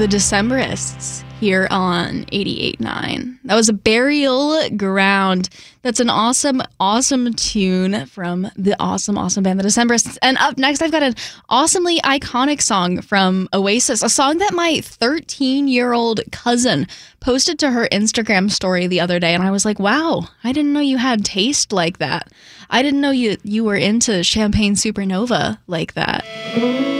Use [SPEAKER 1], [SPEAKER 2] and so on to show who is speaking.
[SPEAKER 1] the Decemberists here on 88.9. That was a Burial Ground. That's an awesome, awesome tune from the awesome, awesome band, the Decemberists. And up next, I've got an awesomely iconic song from Oasis, a song that my 13-year-old cousin posted to her Instagram story the other day. And I was like, wow, I didn't know you had taste like that. I didn't know you were into Champagne Supernova like that.